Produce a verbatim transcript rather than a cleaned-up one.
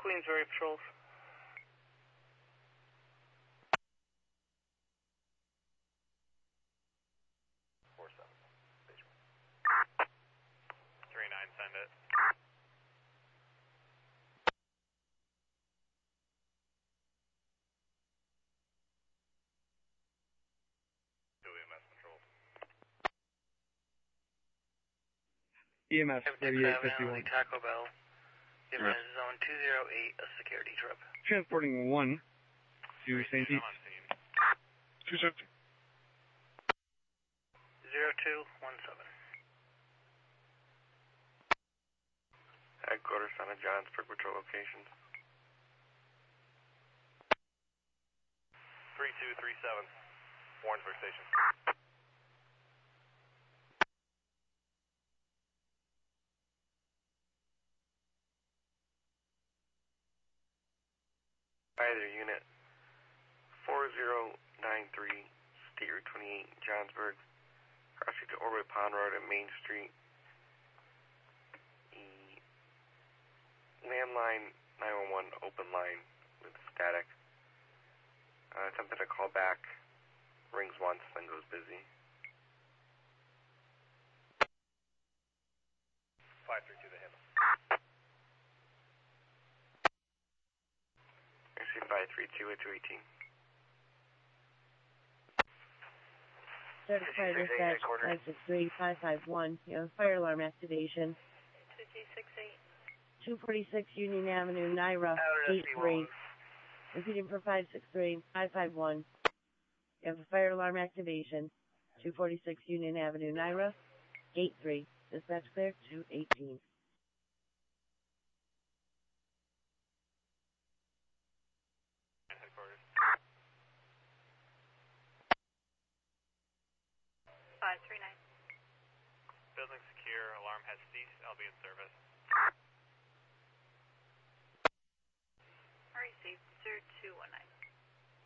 Queensbury patrols. four seven. three nine, send it. W M S control. E M S thirty-eight fifty-one. Taco Bell. Given right. Zone two zero eight, a security trip. Transporting one to Saint Pete. two seventy. zero two one seven. Headquarters on a Johnsburg patrol locations. three two three seven. Warrensburg Station. Either unit four zero nine three, State Route twenty-eight, Johnsburg, crossing to Orbit Pond Road at Main Street. The landline nine one one open line with static. Uh, attempted to call back, rings once, then goes busy. five three two the handle. Received by three two eight two eighteen. Certified dispatch five six three five five one. You have fire alarm activation. two two six eight. two forty-six Union Avenue, Naira, eight three. Repeating for five six three five five one. You have a fire alarm activation. two forty-six Union Avenue, Naira, eight three. Dispatch clear, two eighteen. Headquarters. five three nine. Building secure, alarm has ceased, I'll be in service. Received, zero two one nine.